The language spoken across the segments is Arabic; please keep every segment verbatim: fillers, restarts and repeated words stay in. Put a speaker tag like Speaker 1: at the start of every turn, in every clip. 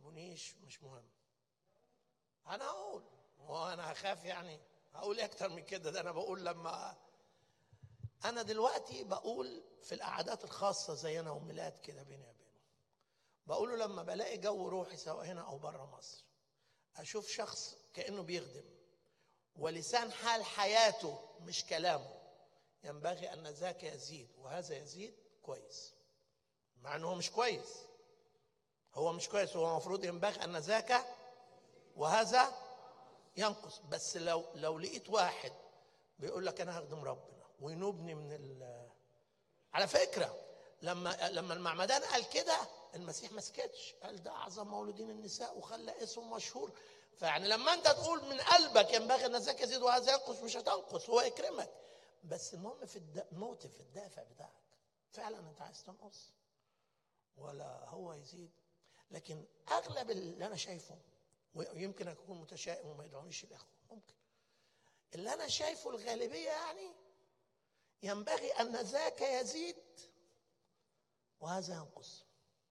Speaker 1: تجيبونيش مش مهم. انا هقول، هو انا هخاف يعني؟ هقول ايه اكتر من كده؟ ده انا بقول لما انا دلوقتي بقول في القعدات الخاصه زينا وميلاد كده بيني وبينه، بقوله لما بلاقي جو روحي سواء هنا او بره مصر، اشوف شخص كانه بيخدم ولسان حال حياته مش كلامه، ينبغي ان ذاك يزيد وهذا يزيد، كويس. مع انه هو مش كويس، هو مش كويس، هو المفروض ينبغي ان ذاك وهذا ينقص. بس لو لو لقيت واحد بيقول لك انا هخدم ربنا وينوبني من ال على فكره لما لما المعمدان قال كده المسيح ما سكتش، قال ده اعظم مولودين النساء وخلى اسمه مشهور. فيعني لما انت تقول من قلبك ينبغي ان ذاك يزيد وهذا ينقص، مش هتنقص، هو يكرمك. بس المهم في الموتيف، في الدافع بتاعك، فعلا انت عايز تنقص ولا هو يزيد؟ لكن اغلب اللي انا شايفه، ويمكن اكون متشائم وما يدعونيش الاخوه، ممكن اللي انا شايفه الغالبيه يعني ينبغي ان ذاك يزيد وهذا ينقص.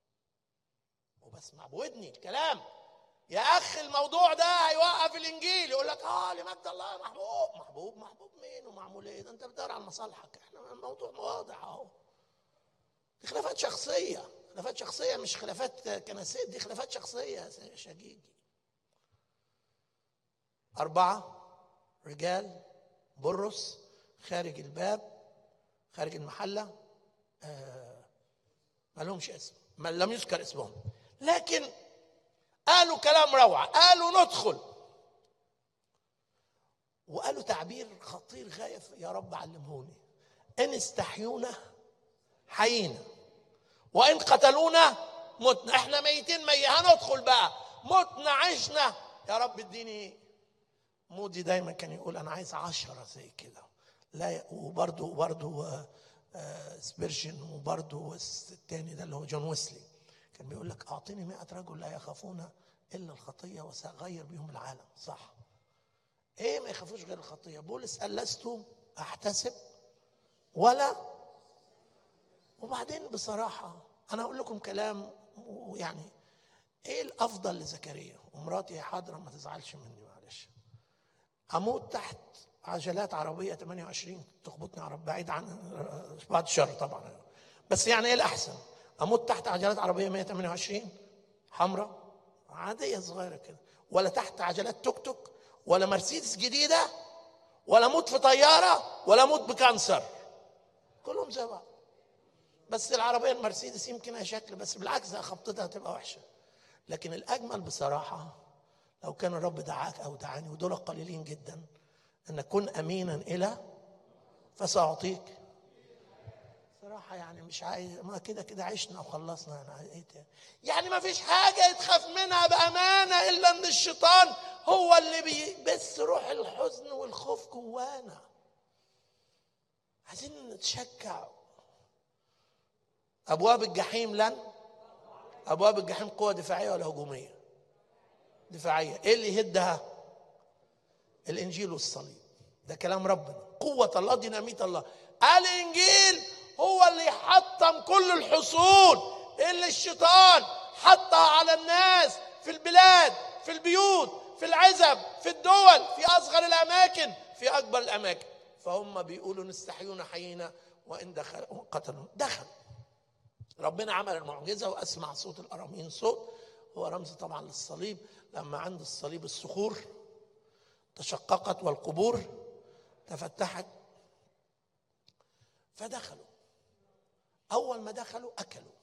Speaker 1: وبسمع بودني الكلام، يا اخي الموضوع ده هيوقف الانجيل، يقول لك اه لمجد الله محبوب محبوب محبوب مين ومعمول ايه؟ ده انت بتدور على مصالحك، احنا الموضوع واضح اهو. دي خلافات شخصيه، خلافات شخصيه مش خلافات كنسيه، دي خلافات شخصيه يا شجيجي. أربعة رجال برص خارج الباب خارج المحلة، آه ما لهمش اسم، ما لم يذكر اسمهم، لكن قالوا كلام روعة، قالوا ندخل، وقالوا تعبير خطير غاية، يا رب علمهوني: إن استحيونا حيينا وإن قتلونا متنا. احنا ميتين ميت، هندخل بقى، متنا عشنا، يا رب اديني. مودي دايما كان يقول انا عايز عشرة زي كده، لا وبرضه وبرضه سبيرجن، وبرضه الثاني ده اللي هو جون ويسلي كان بيقول لك اعطيني مئة رجل لا يخافون الا الخطيه وساغير بهم العالم. صح، ايه ما يخافوش غير الخطيه؟ بولس قال لست احتسب ولا. وبعدين بصراحه انا اقول لكم كلام، يعني ايه الافضل لزكريا؟ ومراتي حاضره ما تزعلش مني معلش، اموت تحت عجلات عربيه ثمانية وعشرين تخبطني عرب بعيد عن بعد الشر طبعا، بس يعني ايه الاحسن؟ اموت تحت عجلات عربيه مئة وثمانية وعشرين حمراء عاديه صغيره كده، ولا تحت عجلات توك توك، ولا مرسيدس جديده، ولا اموت في طياره، ولا اموت بكانسر؟ كلهم زي بعض، بس العربيه المرسيدس يمكن لها شكل، بس بالعكس خبطتها هتبقى وحشه. لكن الاجمل بصراحه لو كان الرب دعاك او دعاني، ودول قليلين جدا، ان كن امينا الى فساعطيك. صراحه يعني مش عايز، ما كده كده عشنا وخلصنا، يعني ايه تاني؟ يعني ما فيش حاجه يتخاف منها بامانه الا ان الشيطان هو اللي بيبث روح الحزن والخوف جوانا. عايزين نتشجع. ابواب الجحيم لن ابواب الجحيم قوه دفاعيه ولا هجوميه؟ دفاعيه. ايه اللي يهدها؟ الانجيل والصليب، ده كلام ربنا، قوه الله، ديناميت الله. الانجيل هو اللي يحطم كل الحصون اللي الشيطان حطها على الناس في البلاد، في البيوت، في العزب، في الدول، في اصغر الاماكن، في اكبر الاماكن. فهم بيقولوا نستحيون حيينا وان دخلوا قتلوا. دخل ربنا عمل المعجزه واسمع صوت الارامين، صوت هو رمز طبعا للصليب. لما عند الصليب الصخور تشققت والقبور تفتحت، فدخلوا. اول ما دخلوا اكلوا.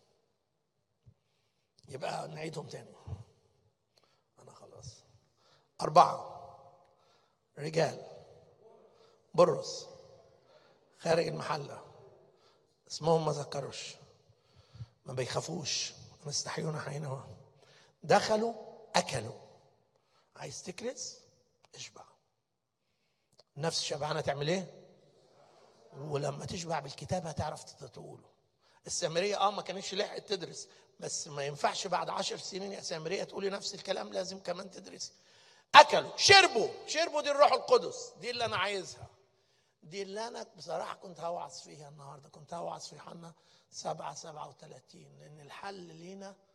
Speaker 1: يبقى نعيدهم تاني، انا خلاص. اربعه رجال برص خارج المحله، اسمهم ما ذكروش، ما بيخافوش، مستحيون حينها. دخلوا اكلوا. عايز تكرز؟ اشبع. نفس شبعانه تعمل ايه؟ ولما تشبع بالكتاب هتعرف تقوله. السامريه اه ما كانتش لحقت تدرس، بس ما ينفعش بعد عشر سنين يا سامريه تقولي نفس الكلام، لازم كمان تدرسي. اكلوا شربوا. شربوا دي الروح القدس، دي اللي انا عايزها، دي اللي انا بصراحه كنت هوعظ فيها النهارده. كنت هوعظ في يوحنا سبعة سبعة وثلاثين، لان الحل لينا